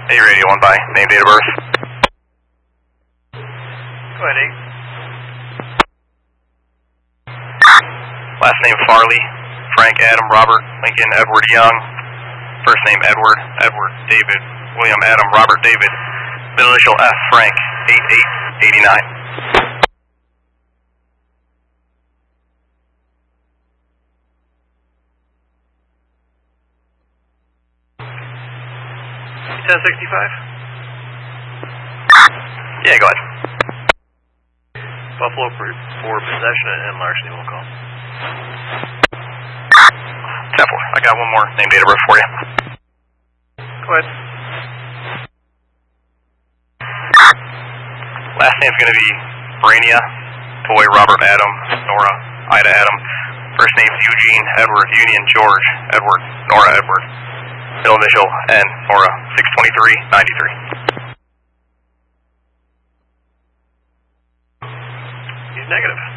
A radio 1 by, name, date of birth. Go ahead, 8. Last name Farley, Frank, Adam, Robert, Lincoln, Edward, Young. First name Edward, Edward, David, William, Adam, Robert, David. Middle initial F, Frank, 8889. 1065? Yeah, go ahead. Buffalo for possession and larceny will call. 10-4. I got one more name, date of birth for you. Go ahead. Last name's going to be Brania, Toy, Robert, Adam, Nora, Ida, Adam. First name's Eugene, Edward, Union, George, Edward, Nora, Edward. Middle initial N, Nora, 62393. He's negative.